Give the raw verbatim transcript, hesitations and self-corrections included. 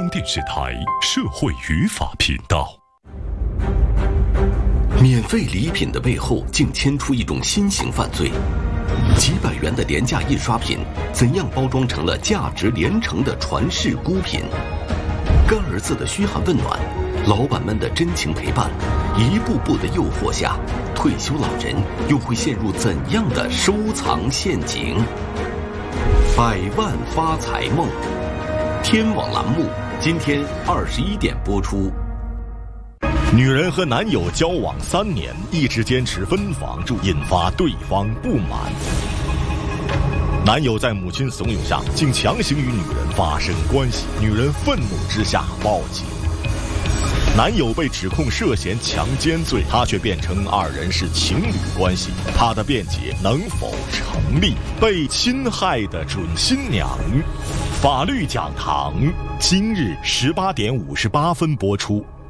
央电视台社会语法频道。 免费礼品的背后竟牵出一种新型犯罪，几百元的廉价印刷品怎样包装成了价值连城的传世孤品？干儿子的嘘寒问暖，老板们的真情陪伴，一步步的诱惑下，退休老人又会陷入怎样的收藏陷阱？百万发财梦，天网栏目今天二十一点播出。 女人和男友交往三年，一直坚持分房住，引发对方不满。男友在母亲怂恿下，竟强行与女人发生关系，女人愤怒之下报警。男友被指控涉嫌强奸罪，他却辩称二人是情侣关系，他的辩解能否成立？被侵害的准新娘，法律讲堂今日十八点五十八分播出。